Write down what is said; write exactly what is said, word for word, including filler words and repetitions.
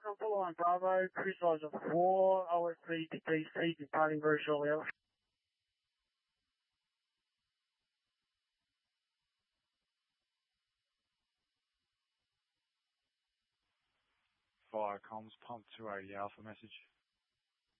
Follow on Bravo, cruise size of four, O S C to D C, departing very shortly. Over. Fire comms, pump two eighty Alpha message.